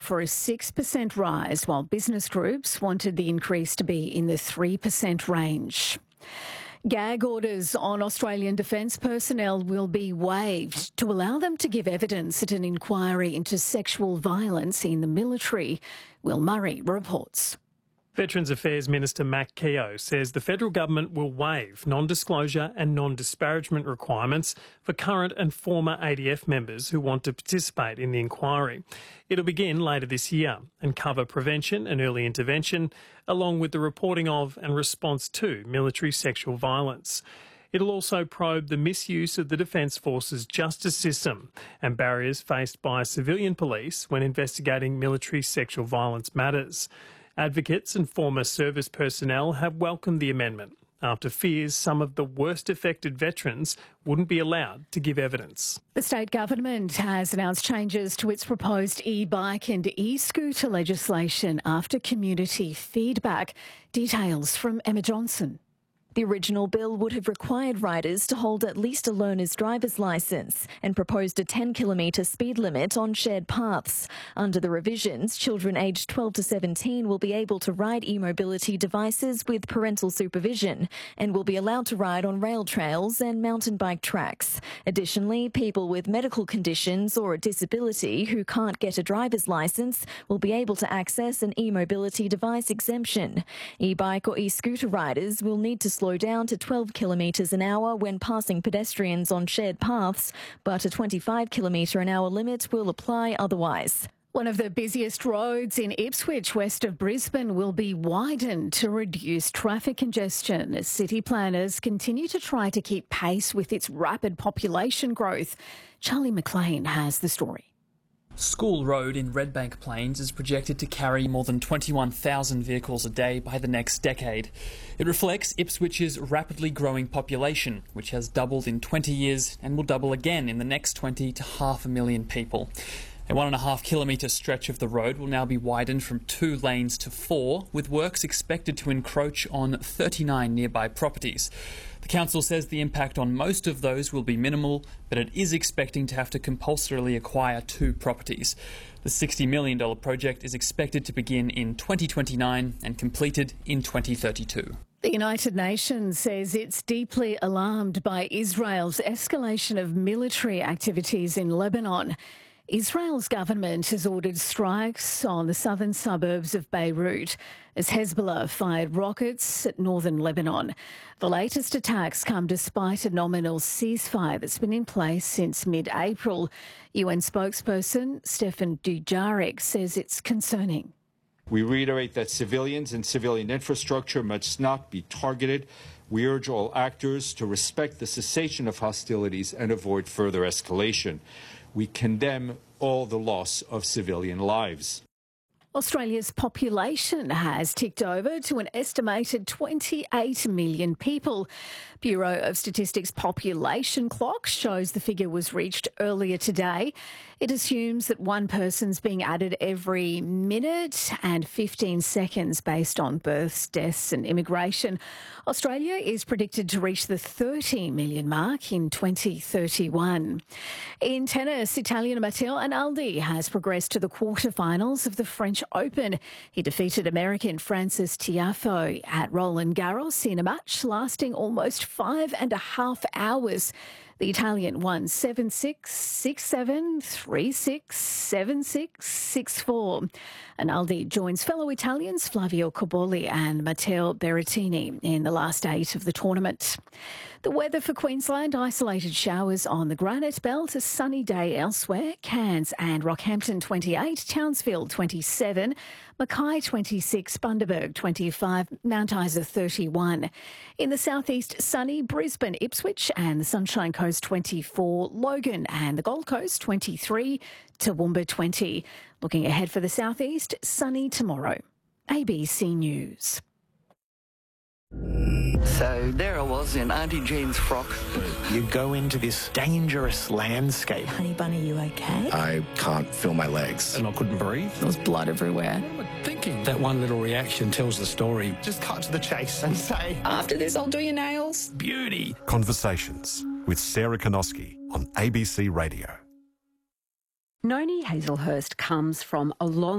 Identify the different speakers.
Speaker 1: for a 6% rise, while business groups wanted the increase to be in the 3% range. Gag orders on Australian defence personnel will be waived to allow them to give evidence at an inquiry into sexual violence in the military. Will Murray reports.
Speaker 2: Veterans Affairs Minister Matt Keogh says the federal government will waive non-disclosure and non-disparagement requirements for current and former ADF members who want to participate in the inquiry. It'll begin later this year and cover prevention and early intervention, along with the reporting of and response to military sexual violence. It'll also probe the misuse of the Defence Force's justice system and barriers faced by civilian police when investigating military sexual violence matters. Advocates and former service personnel have welcomed the amendment after fears some of the worst affected veterans wouldn't be allowed to give evidence.
Speaker 1: The state government has announced changes to its proposed e-bike and e-scooter legislation after community feedback. Details from Emma Johnson.
Speaker 3: The original bill would have required riders to hold at least a learner's driver's licence and proposed a 10-kilometre speed limit on shared paths. Under the revisions, children aged 12 to 17 will be able to ride e-mobility devices with parental supervision and will be allowed to ride on rail trails and mountain bike tracks. Additionally, people with medical conditions or a disability who can't get a driver's licence will be able to access an e-mobility device exemption. E-bike or e-scooter riders will need to slow down to 12 kilometres an hour when passing pedestrians on shared paths, but a 25 kilometre an hour limit will apply otherwise.
Speaker 1: One of the busiest roads in Ipswich, west of Brisbane, will be widened to reduce traffic congestion as city planners continue to try to keep pace with its rapid population growth. Charlie McLean has the story.
Speaker 4: School Road in Redbank Plains is projected to carry more than 21,000 vehicles a day by the next decade. It reflects Ipswich's rapidly growing population, which has doubled in 20 years and will double again in the next 20 to 500,000 people. A 1.5 kilometre stretch of the road will now be widened from 2 lanes to 4, with works expected to encroach on 39 nearby properties. The council says the impact on most of those will be minimal, but it is expecting to have to compulsorily acquire 2 properties. The $60 million project is expected to begin in 2029 and completed in 2032.
Speaker 1: The United Nations says it's deeply alarmed by Israel's escalation of military activities in Lebanon. Israel's government has ordered strikes on the southern suburbs of Beirut as Hezbollah fired rockets at northern Lebanon. The latest attacks come despite a nominal ceasefire that's been in place since mid-April. UN spokesperson Stefan Dujarric says it's concerning.
Speaker 5: We reiterate that civilians and civilian infrastructure must not be targeted. We urge all actors to respect the cessation of hostilities and avoid further escalation. We condemn all the loss of civilian lives.
Speaker 1: Australia's population has ticked over to an estimated 28 million people. Bureau of Statistics population clock shows the figure was reached earlier today. It assumes that one person's being added every minute and 15 seconds based on births, deaths and immigration. Australia is predicted to reach the 30 million mark in 2031. In tennis, Italian Matteo Analdi has progressed to the quarterfinals of the French Open. He defeated American Francis Tiafoe at Roland Garros in a match lasting almost 5.5 hours. The Italian won 7-6, 6-7, 3-6, 7-6, 6-4. Analdi joins fellow Italians Flavio Cobolli and Matteo Berrettini in the last 8 of the tournament. The weather for Queensland: isolated showers on the Granite Belt, a sunny day elsewhere. Cairns and Rockhampton 28, Townsville 27, Mackay 26, Bundaberg 25, Mount Isa 31. In the southeast, sunny, Brisbane, Ipswich and the Sunshine Coast 24, Logan and the Gold Coast 23, Toowoomba 20. Looking ahead for the southeast, sunny tomorrow. ABC News.
Speaker 6: So there I was in Auntie Jean's frock.
Speaker 7: You go into this dangerous landscape.
Speaker 8: Honey Bunny, you okay?
Speaker 9: I can't feel my legs.
Speaker 7: And I couldn't breathe.
Speaker 8: There was blood everywhere.
Speaker 7: What am I thinking? That one little reaction tells the story.
Speaker 9: Just cut to the chase and say,
Speaker 8: After this, I'll do your nails.
Speaker 7: Beauty.
Speaker 10: Conversations with Sarah Konoski on ABC Radio.
Speaker 11: Noni Hazelhurst comes from a long